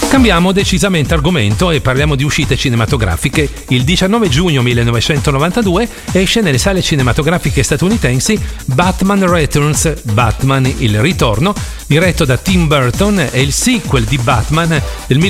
Cambiamo decisamente argomento e parliamo di uscite cinematografiche. Il 19 giugno 1992 esce nelle sale cinematografiche statunitensi Batman Returns, Batman il ritorno, diretto da Tim Burton, è il sequel di Batman del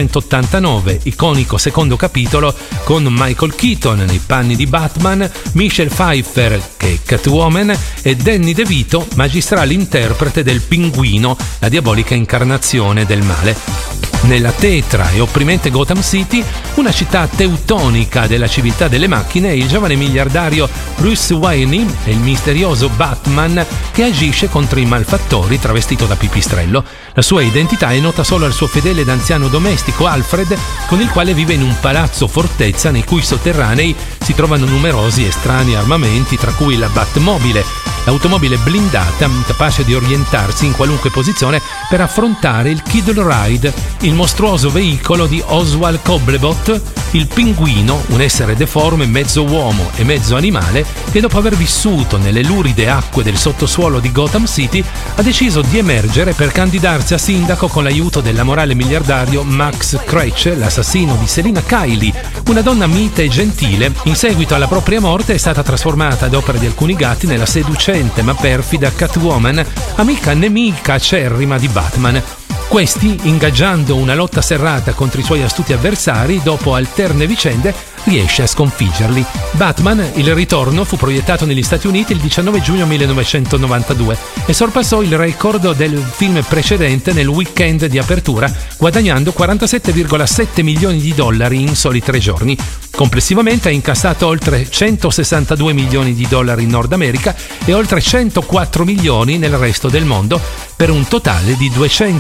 1989, iconico secondo capitolo con Michael Keaton nei panni di Batman, Michelle Pfeiffer che è Catwoman e Danny DeVito, magistrale interprete del Pinguino, la diabolica incarnazione del male. Nella tetra e opprimente Gotham City, una città teutonica della civiltà delle macchine, il giovane miliardario Bruce Wayne è il misterioso Batman che agisce contro i malfattori travestito da pipistrello. La sua identità è nota solo al suo fedele ed anziano domestico Alfred, con il quale vive in un palazzo fortezza nei cui sotterranei si trovano numerosi e strani armamenti, tra cui la Batmobile, l'automobile blindata capace di orientarsi in qualunque posizione per affrontare il Kid Ride, il mostruoso veicolo di Oswald Cobblepot, il Pinguino, un essere deforme mezzo uomo e mezzo animale che dopo aver vissuto nelle luride acque del sottosuolo di Gotham City ha deciso di emergere per candidarsi a sindaco con l'aiuto dell'amorale miliardario Max Cratch, l'assassino di Selina Kyle, una donna mite e gentile. In seguito alla propria morte è stata trasformata ad opera di alcuni gatti nella seducente ma perfida Catwoman, amica nemica acerrima di Batman. Questi, ingaggiando una lotta serrata contro i suoi astuti avversari, dopo alterne vicende, riesce a sconfiggerli. Batman, il ritorno, fu proiettato negli Stati Uniti il 19 giugno 1992 e sorpassò il record del film precedente nel weekend di apertura, guadagnando 47,7 milioni di dollari in soli 3 giorni. Complessivamente ha incassato oltre 162 milioni di dollari in Nord America e oltre 104 milioni nel resto del mondo, per un totale di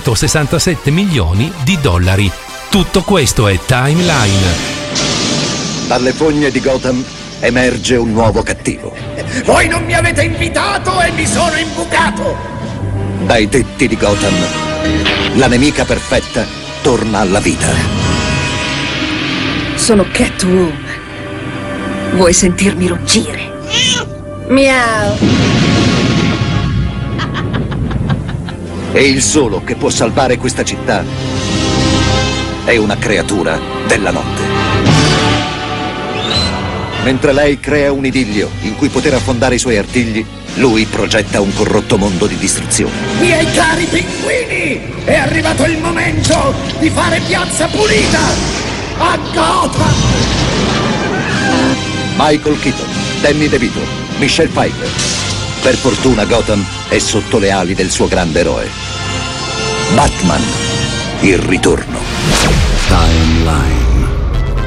267 milioni di dollari. Tutto questo è Timeline. Dalle fogne di Gotham emerge un nuovo cattivo. Voi non mi avete invitato e mi sono imbucato! Dai tetti di Gotham, la nemica perfetta torna alla vita. Sono Catwoman. Vuoi sentirmi ruggire? Miau! E il solo che può salvare questa città è una creatura della notte. Mentre lei crea un idillio in cui poter affondare i suoi artigli, lui progetta un corrotto mondo di distruzione. Miei cari pinguini! È arrivato il momento di fare piazza pulita a Gotham! Michael Keaton, Danny DeVito, Michelle Pfeiffer. Per fortuna Gotham è sotto le ali del suo grande eroe. Batman, il ritorno.